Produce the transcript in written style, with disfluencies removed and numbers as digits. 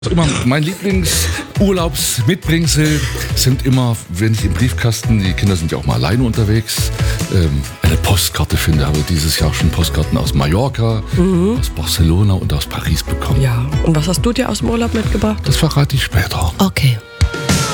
Immer mein Lieblingsurlaubsmitbringsel sind immer, wenn ich im Briefkasten, die Kinder sind ja auch mal alleine unterwegs, eine Postkarte finde. Habe dieses Jahr schon Postkarten aus Mallorca, aus Barcelona und aus Paris bekommen. Ja, und was hast du dir aus dem Urlaub mitgebracht? Das verrate ich später. Okay.